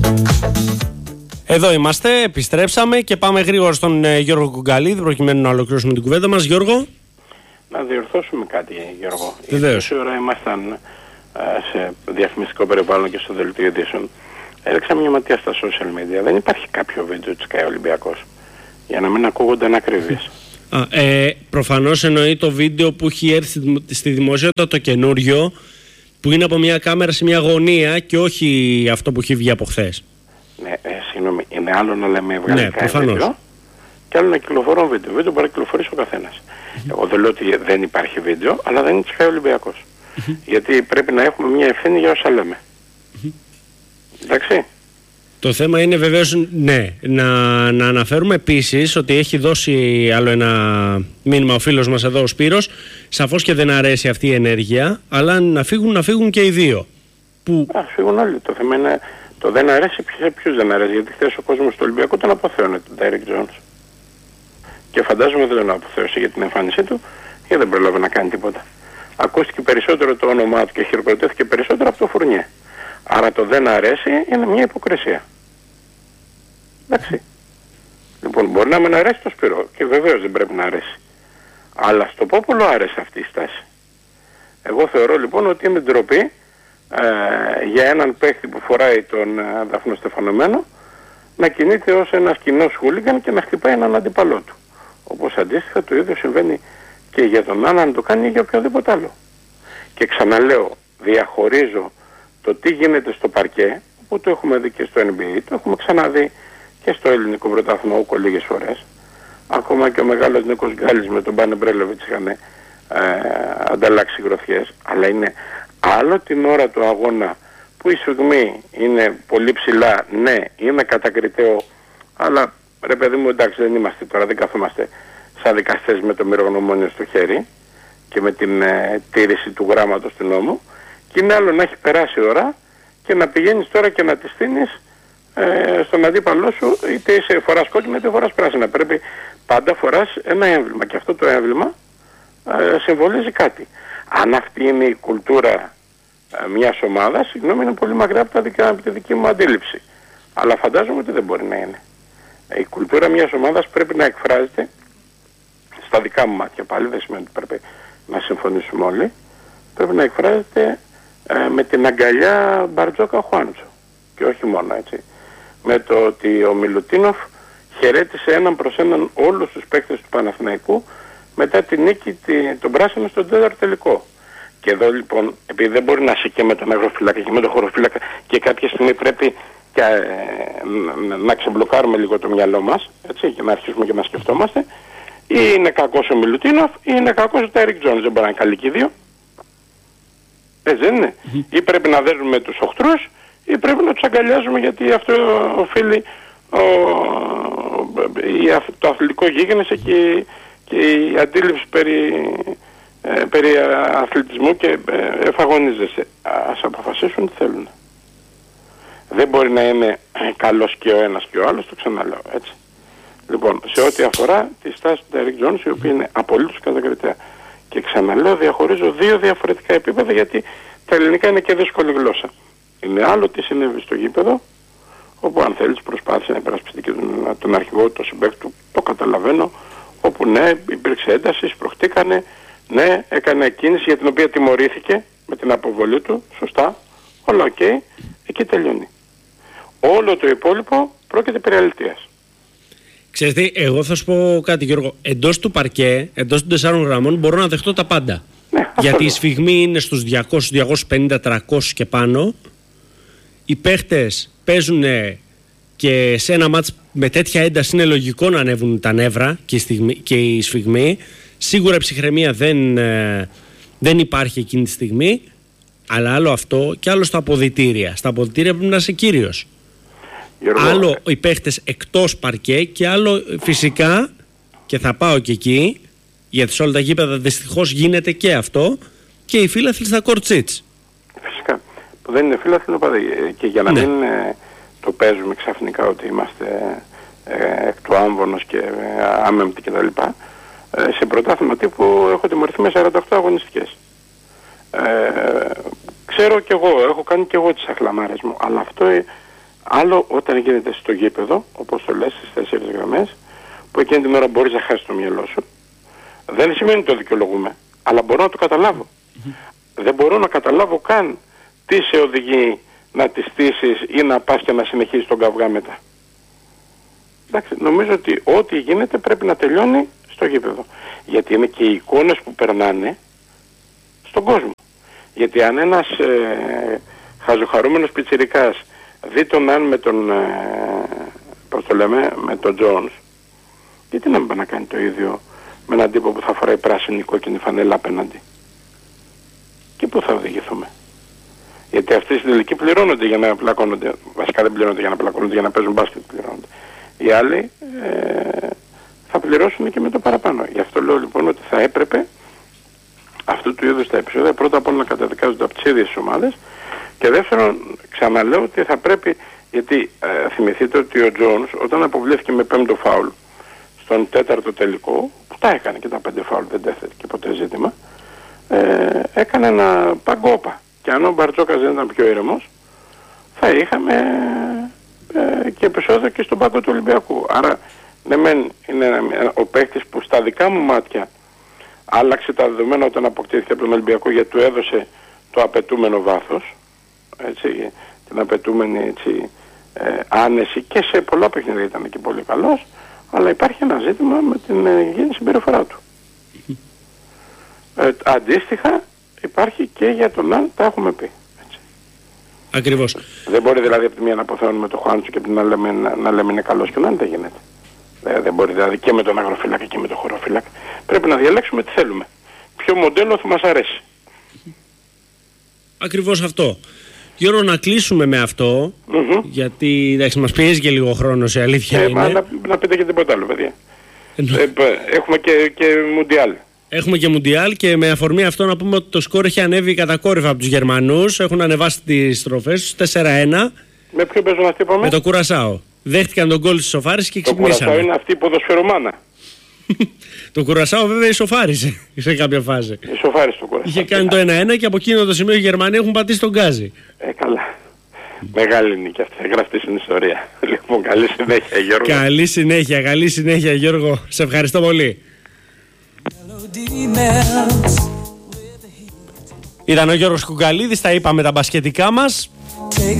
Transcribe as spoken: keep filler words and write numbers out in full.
Εδώ είμαστε, επιστρέψαμε και πάμε γρήγορα στον ε, Γιώργο Κουγκαλίδη προκειμένου να ολοκληρώσουμε την κουβέντα μας. Γιώργο. Να διορθώσουμε κάτι, Γιώργο. Βεβαίως. Τόση ώρα ήμασταν ε, σε διαφημιστικό περιβάλλον και στο δελτίο ειδήσεων. Έριξα μια ματιά στα social media. Δεν υπάρχει κάποιο βίντεο της ΚΑΕ Ολυμπιακός. Για να μην ακούγονται ανακρίβειες. Α, ε, προφανώς εννοεί το βίντεο που έχει έρθει στη δημοσιότητα, το καινούριο, που είναι από μια κάμερα σε μια γωνία και όχι αυτό που έχει βγει από χθες. Ναι, ε, συγγνώμη, είναι άλλο να λέμε ευγαλικά ναι, βίντεο και άλλο να κυκλοφορούν βίντεο. Βίντεο μπορεί να κυκλοφορήσει ο καθένας. Mm-hmm. Εγώ δεν λέω ότι δεν υπάρχει βίντεο, αλλά δεν είναι της ΚΑΕ Ολυμπιακός. Mm-hmm. Γιατί πρέπει να έχουμε μια ευθύνη για όσα λέμε. Mm-hmm. Εντάξει. Το θέμα είναι βεβαίως, ναι, να, να αναφέρουμε επίσης ότι έχει δώσει άλλο ένα μήνυμα ο φίλος μας εδώ, ο Σπύρος. Σαφώς και δεν αρέσει αυτή η ενέργεια, αλλά να φύγουν, να φύγουν και οι δύο. Που... Α, φύγουν όλοι. Το θέμα είναι το δεν αρέσει, ποιους δεν αρέσει. Γιατί χθες ο κόσμος του Ολυμπιακού τον αποθέωνε τον Derrick Jones. Και φαντάζομαι δεν τον αποθέωσε για την εμφάνισή του, γιατί δεν πρόλαβε να κάνει τίποτα. Ακούστηκε περισσότερο το όνομά του και χειροκροτήθηκε περισσότερο από το Φουρνιέ. Άρα το δεν αρέσει είναι μια υποκρισία. Εντάξει. Λοιπόν, μπορεί να μην αρέσει το Σπύρο και βεβαίως δεν πρέπει να αρέσει. Αλλά στο Πόπουλο άρεσε αυτή η στάση. Εγώ θεωρώ λοιπόν ότι είναι ντροπή ε, για έναν παίχτη που φοράει τον ε, δαφνοστεφανωμένο να κινείται ως ένας κοινός χούλιγκαν και να χτυπάει έναν αντίπαλό του. Όπως αντίστοιχα το ίδιο συμβαίνει και για τον άλλον να το κάνει ή για οποιοδήποτε άλλο. Και ξαναλέω, διαχωρίζω το τι γίνεται στο παρκέ, που το έχουμε δει και στο N B A, το έχουμε ξαναδεί και στο ελληνικό πρωτάθλημα όκο λίγες φορές. Ακόμα και ο μεγάλος Νίκος Γκάλης με τον Μπάνε Μπρέλοβιτς είχαν ε, ανταλλάξει γροθιές. Αλλά είναι άλλο την ώρα του αγώνα που η σφιγμή είναι πολύ ψηλά, ναι, είναι κατακριτέο, αλλά ρε παιδί μου, εντάξει, δεν είμαστε τώρα, δεν καθόμαστε σαν δικαστές με το μυρογνωμόνιο στο χέρι και με την ε, τήρηση του γράμματος του νόμου. Και είναι άλλο να έχει περάσει ώρα και να πηγαίνεις τώρα και να τη στείνεις ε, στον αντίπαλό σου, είτε είσαι φοράς κόκκινα είτε φοράς πράσινα. Πρέπει πάντα φοράς ένα έμβλημα και αυτό το έμβλημα ε, συμβολίζει κάτι. Αν αυτή είναι η κουλτούρα ε, μιας ομάδας, συγγνώμη, είναι πολύ μακριά από, τα δικά, από τη δική μου αντίληψη. Αλλά φαντάζομαι ότι δεν μπορεί να είναι. Η κουλτούρα μιας ομάδας πρέπει να εκφράζεται, στα δικά μου μάτια πάλι, δεν σημαίνει ότι πρέπει να συμφωνήσουμε όλοι, πρέπει να εκφράζεται ε, με την αγκαλιά Μπαρτζόκα Χουάντσο. Και όχι μόνο έτσι. Με το ότι ο Μιλουτίνοφ χαιρέτησε έναν προς έναν όλους τους παίκτες του Παναθηναϊκού μετά τη νίκη των πράσινων στον τέταρτο τελικό. Και εδώ λοιπόν, επειδή δεν μπορεί να είσαι και με τον αγροφύλακα και με τον χωροφύλακα και κάποια στιγμή πρέπει και, ε, να, να ξεμπλοκάρουμε λίγο το μυαλό μας, έτσι, και να αρχίσουμε και να σκεφτόμαστε, ή είναι κακός ο Μιλουτίνοφ ή είναι κακός ο Derrick Jones. Δεν μπορεί να είναι καλή και οι δύο. Έτσι δεν είναι. Mm-hmm. Ή πρέπει να δέρνουμε τους οχτρούς ή πρέπει να τους αγκαλιάζουμε, γιατί αυτό οφείλει ο, η, το αθλητικό γίγνεσθε και, και η αντίληψη περί, ε, περί αθλητισμού και ε, εφαγωνίζεσαι. Ας αποφασίσουν τι θέλουν. Δεν μπορεί να είναι καλός και ο ένας και ο άλλος, το ξαναλέω, έτσι. Λοιπόν, σε ό,τι αφορά τη στάση του Derrick Jones, η οποία είναι απολύτως κατακριτέα. Και ξαναλέω, διαχωρίζω δύο διαφορετικά επίπεδα, γιατί τα ελληνικά είναι και δύσκολη γλώσσα. Είναι άλλο τι συνέβη στο γήπεδο, όπου αν θέλεις προσπάθησε να υπερασπιστεί και τον, τον αρχηγό, τον συμπαίκτη του, το καταλαβαίνω, όπου ναι, υπήρξε ένταση, σπρωχτήκανε, ναι, έκανε κίνηση για την οποία τιμωρήθηκε με την αποβολή του, σωστά, όλα οκ, okay, εκεί τελειώνει. Όλο το υπόλοιπο πρόκειται περί αλητείας. Ξέρετε, εγώ θα σου πω κάτι, Γιώργο. Εντός του παρκέ, εντός των τεσσάρων γραμμών, μπορώ να δεχτώ τα πάντα. Ναι, γιατί η σφιγμή είναι στους διακόσια, διακόσια πενήντα, τριακόσια και πάνω. Οι παίχτες παίζουν και σε ένα μάτς με τέτοια ένταση είναι λογικό να ανέβουν τα νεύρα και η, στιγμή, και η σφιγμή. Σίγουρα η ψυχραιμία δεν, δεν υπάρχει εκείνη τη στιγμή. Αλλά άλλο αυτό και άλλο στα αποδυτήρια. Στα αποδυτήρια πρέπει να είσαι κύριος. Γιώργο. Άλλο οι παίχτες εκτός παρκέ και άλλο φυσικά, και θα πάω και εκεί, γιατί σε όλα τα γήπεδα δυστυχώς γίνεται και αυτό, και οι φίλαθλοι στα κορτσίτς. Φυσικά. Που δεν είναι φίλαθλοι οπαδοί. Και για να ναι. μην ε, το παίζουμε ξαφνικά ότι είμαστε ε, εκ του άμβονος και ε, άμεμπτοι κτλ. Ε, σε πρωτάθλημα τύπου έχω τιμωρηθεί με σαράντα οκτώ αγωνιστικές. Ε, ξέρω κι εγώ, έχω κάνει κι εγώ τις αχλαμάρες μου, αλλά αυτό ε, Άλλο όταν γίνεται στο γήπεδο, όπως το λες, στις τέσσερις γραμμές, που εκείνη την ώρα μπορείς να χάσεις το μυαλό σου. Δεν σημαίνει το δικαιολογούμε, αλλά μπορώ να το καταλάβω. Mm-hmm. Δεν μπορώ να καταλάβω καν τι σε οδηγεί να τη στήσεις ή να πας και να συνεχίσεις τον καυγά μετά. Εντάξει, νομίζω ότι ό,τι γίνεται πρέπει να τελειώνει στο γήπεδο. Γιατί είναι και οι εικόνες που περνάνε στον κόσμο. Γιατί αν ένας ε, χαζοχαρούμενος πιτσιρικάς δει τον Αν με τον, ε, πώς το λέμε, με τον Jones, γιατί να μην πάει να κάνει το ίδιο με έναν τύπο που θα φοράει πράσινη κόκκινη φανέλα απέναντι? Και πού θα οδηγηθούμε? Γιατί αυτοί στην τελική πληρώνονται για να πλακώνονται. Βασικά δεν πληρώνονται για να πλακώνονται, για να παίζουν μπάσκετ πληρώνονται. Οι άλλοι ε, θα πληρώσουν και με το παραπάνω. Γι' αυτό λέω λοιπόν ότι θα έπρεπε αυτού του είδους τα επεισόδια πρώτα απ' όλα να καταδικάζονται από τις ίδιες τις ομάδες, και δεύτερον ξαναλέω ότι θα πρέπει, γιατί ε, θυμηθείτε ότι ο Τζόνς όταν αποβλήθηκε με πέμπτο φάουλ στον τέταρτο τελικό, που τα έκανε και τα πέντε φάουλ, δεν τέθηκε και ποτέ ζήτημα, ε, έκανε ένα παγκόπα. Και αν ο Μπαρτζόκας δεν ήταν πιο ήρεμος, θα είχαμε ε, και επεισόδιο και στον πάγκο του Ολυμπιακού. Άρα, ναι μεν είναι ο παίκτης που στα δικά μου μάτια άλλαξε τα δεδομένα όταν αποκτήθηκε από τον Ολυμπιακό, γιατί του έδωσε το απαιτούμενο βάθος, έτσι, την απαιτούμενη έτσι, ε, άνεση, και σε πολλά παιχνίδια ήταν και πολύ καλός, αλλά υπάρχει ένα ζήτημα με την υγιεινή συμπεριφορά του. Ε, αντίστοιχα υπάρχει και για τον Αν, τα έχουμε πει. Έτσι. Ακριβώς. Δεν μπορεί δηλαδή από τη μία να αποθεώνουμε το Χουάντσο και από την άλλη να λέμε, να, να λέμε είναι καλός και να δεν γίνεται. Δεν, δεν μπορεί δηλαδή και με τον αγροφύλακα και με τον χωροφύλακα. Πρέπει να διαλέξουμε τι θέλουμε. Ποιο μοντέλο θα μας αρέσει. Ακριβώς αυτό. Γιώργο, να κλείσουμε με αυτό, mm-hmm. γιατί εντάξει, μας πιέζει και λίγο χρόνος, η αλήθεια ε, είναι. Μα, να, να πείτε και τίποτα άλλο, παιδιά. ε, έχουμε και, και Μουντιάλ. Έχουμε και Μουντιάλ, και με αφορμή αυτό να πούμε ότι το σκορ έχει ανέβει κατακόρυφα από τους Γερμανούς. Έχουν ανεβάσει τις στροφές τους τέσσερα ένα. Με ποιο παίζουν αυτοί, είπαμε? Με το Κουρασάο. Δέχτηκαν τον γκολ της ισοφάρισης και ξυπνήσανε. Το Κουρασάο είναι αυτή η ποδοσφαιρομάνα. Το Κουρασάο βέβαια ισοφάρισε σε κάποια φάση. Ισοφάρισε το Κουρασάο. Είχε κάνει το ένα ένα και από εκείνο το σημείο οι Γερμανοί έχουν πατήσει τον γκάζι. Ε, καλά. Μεγάλη νίκη αυτή, θα γραφτεί στην ιστορία. Λοιπόν, καλή συνέχεια, Γιώργο. Καλή συνέχεια, καλή συνέχεια, Γιώργο. Σε ευχαριστώ πολύ. Ήταν ο Γιώργος Κουγκαλίδης, τα είπαμε τα μπασκετικά μας.